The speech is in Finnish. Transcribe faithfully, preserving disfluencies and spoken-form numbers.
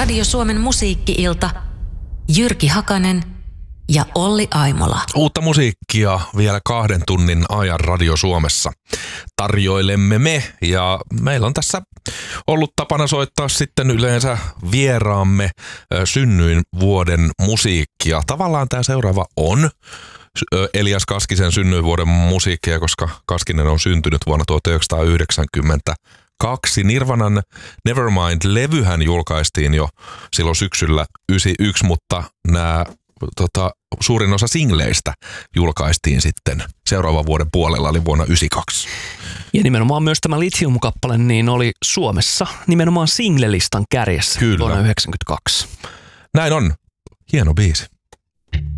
Radio Suomen musiikki-ilta, Jyrki Hakanen ja Olli Aimola. Uutta musiikkia vielä kahden tunnin ajan Radio Suomessa tarjoilemme me, ja meillä on tässä ollut tapana soittaa sitten yleensä vieraamme synnyin vuoden musiikkia. Tavallaan tämä seuraava on Elias Kaskisen synnyinvuoden musiikkia, koska Kaskinen on syntynyt vuonna tuhatyhdeksänsataayhdeksänkymmentäkaksi. Nirvanan Nevermind-levyhän julkaistiin jo silloin syksyllä yhdeksänkymmentäyksi, mutta nämä tota, suurin osa singleistä julkaistiin sitten seuraavan vuoden puolella, eli vuonna yhdeksänkymmentäkaksi. Ja nimenomaan myös tämä Lithium-kappale niin oli Suomessa nimenomaan singlelistan kärjessä. Kyllä. Vuonna yhdeksänkymmentäkaksi. Näin on. Hieno biisi.